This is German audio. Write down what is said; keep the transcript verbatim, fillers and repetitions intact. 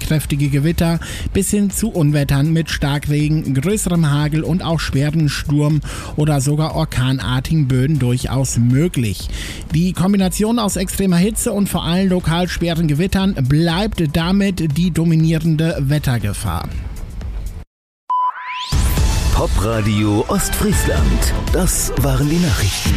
kräftige Gewitter bis hin zu Unwettern mit Starkregen, größerem Hagel und auch schweren Sturm- oder sogar orkanartigen Böen durchaus möglich. Die Kombination aus extremer Hitze und vor allem lokal schweren Gewittern bleibt damit die dominierende Wettergefahr. Popradio Ostfriesland. Das waren die Nachrichten.